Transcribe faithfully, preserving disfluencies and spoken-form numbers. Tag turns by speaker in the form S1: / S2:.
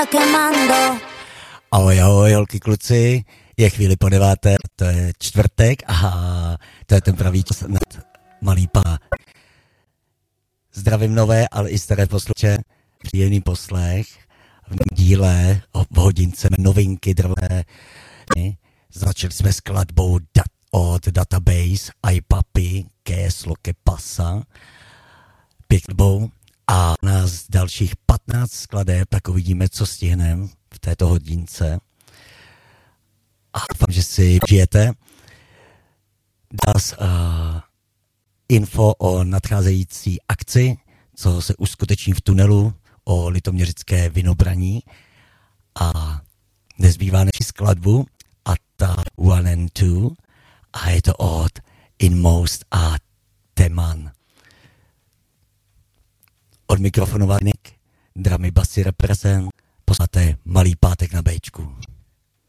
S1: quemando.
S2: Ahoj, ahoj, holky, kluci, je chvíli po deváté, to je čtvrtek a to je ten pravý čas nad malý pá. Zdravím nové, ale i staré posluchače, příjemný poslech v díle v hodince novinky drvé. Začali jsme skladbou dat, od Database, iPapi, Keslo, Kepasa, pěknou a nás dalších patnáct skladeb, tak uvidíme, co stihneme v této hodince. A doufám, že si žijete. Das uh, info o nadcházející akci, co se uskuteční v tunelu o litoměřické vinobraní. A nezbývá než skladbu a ta One and Two a je to od Inmost a Teman. Od mikrofonu Vánik, dramy basy reprezent, posláte malý pátek na béčku.